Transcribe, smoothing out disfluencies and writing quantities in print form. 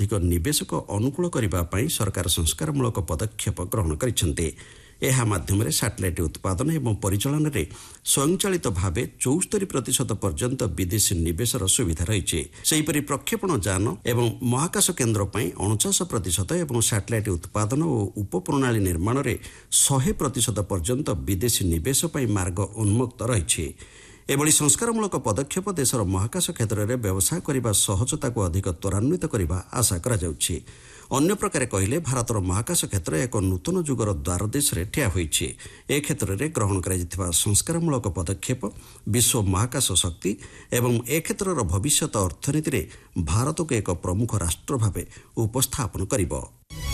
ଅଧିକ ନିବେଶକ ଅନୁକୂଳ କରିବା ପାଇଁ ସରକାର ସଂସ୍କାରମୂଳକ ପଦକ୍ଷେପ ଗ୍ରହଣ କରିଛନ୍ତି। ଏହା ମାଧ୍ୟମରେ ସାଟେଲାଇଟ୍ ଉତ୍ପାଦନ ଏବଂ ପରିଚାଳନାରେ ସ୍ୱୟଂଚାଳିତ ଭାବେ 74% ପର୍ଯ୍ୟନ୍ତ ବିଦେଶୀ ନିବେଶର ସୁବିଧା ରହିଛି। ସେହିପରି ପ୍ରକ୍ଷେପଣ ଯାନ ଏବଂ ମହାକାଶ କେନ୍ଦ୍ର ପାଇଁ 49% ଏବଂ ସାଟେଲାଇଟ୍ ଉତ୍ପାଦନ ଓ ଉପପ୍ରଣାଳୀ ନିର୍ମାଣରେ 100% ପର୍ଯ୍ୟନ୍ତ ବିଦେଶୀ ନିବେଶ ପାଇଁ ମାର୍ଗ ଉନ୍ମୁକ୍ତ ରହିଛି। ଏଭଳି ସଂସ୍କାରମୂଳକ ପଦକ୍ଷେପ ଦେଶର ମହାକାଶ କ୍ଷେତ୍ରରେ ବ୍ୟବସାୟ କରିବା ସହଜତାକୁ ଅଧିକ ତ୍ୱରାନ୍ୱିତ କରିବା ଆଶା କରାଯାଉଛି। ଅନ୍ୟ ପ୍ରକାରେ କହିଲେ ଭାରତର ମହାକାଶ କ୍ଷେତ୍ର ଏକ ନୂତନ ଯୁଗର ଦ୍ୱାରଦେଶରେ ଠିଆ ହୋଇଛି। ଏ କ୍ଷେତ୍ରରେ ଗ୍ରହଣ କରାଯାଇଥିବା ସଂସ୍କାରମୂଳକ ପଦକ୍ଷେପ ବିଶ୍ୱ ମହାକାଶ ଶକ୍ତି ଏବଂ ଏ କ୍ଷେତ୍ରର ଭବିଷ୍ୟତ ଅର୍ଥନୀତିରେ ଭାରତକୁ ଏକ ପ୍ରମୁଖ ରାଷ୍ଟ୍ର ଭାବେ ଉପସ୍ଥାପନ କରିବ।